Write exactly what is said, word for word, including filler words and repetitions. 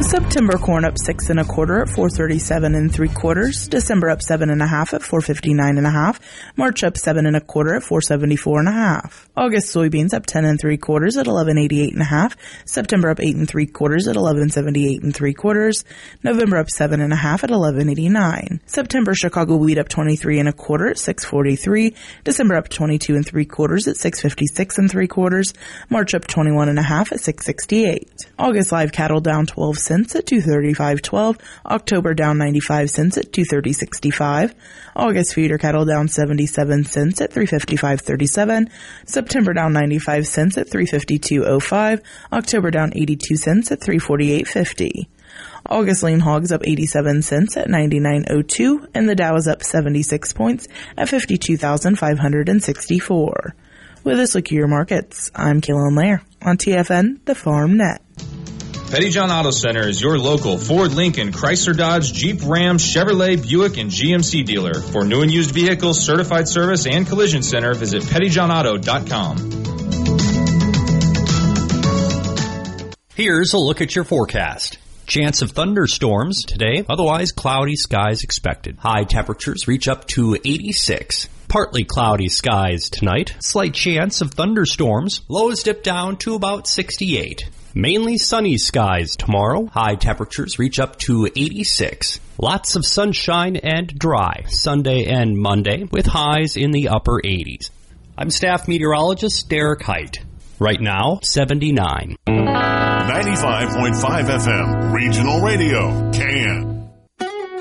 September corn up six and a quarter at four thirty-seven and three quarters. December up seven and a half at four fifty-nine and a half. March up seven and a quarter at four seventy-four and a half. August soybeans up ten and three quarters at eleven eighty-eight and a half. September up eight and three quarters at eleven seventy-eight and three quarters. November up seven and a half at eleven eighty-nine. September Chicago wheat up twenty-three and a quarter at six forty-three. December up twenty-two and three quarters at six fifty-six and three quarters. March up twenty-one and a half at six sixty-eight. August live cattle down twelve cents at two thirty-five twelve. October down ninety-five cents at two thirty sixty-five. August feeder cattle down seventy-seven cents at three fifty-five thirty-seven. September down ninety-five cents at three fifty-two oh five. October down eighty-two cents at three forty-eight fifty. August lean hogs up eighty-seven cents at ninety-nine oh two, and the Dow is up seventy-six points at fifty-two thousand five hundred sixty-four. With this look at your markets, I'm Kaylin Lair on T F N, the Farm Net. Pettyjohn Auto Center is your local Ford, Lincoln, Chrysler, Dodge, Jeep, Ram, Chevrolet, Buick, and G M C dealer. For new and used vehicles, certified service, and collision center, visit pettyjohn auto dot com. Here's a look at your forecast. Chance of thunderstorms today, otherwise cloudy skies expected. High temperatures reach up to eighty-six. Partly cloudy skies tonight. Slight chance of thunderstorms. Lows dip down to about sixty-eight. Mainly sunny skies tomorrow. High temperatures reach up to eighty-six. Lots of sunshine and dry Sunday and Monday with highs in the upper eighties. I'm staff meteorologist Derek Height. Right now, seventy-nine. ninety-five point five F M, Regional Radio, Can.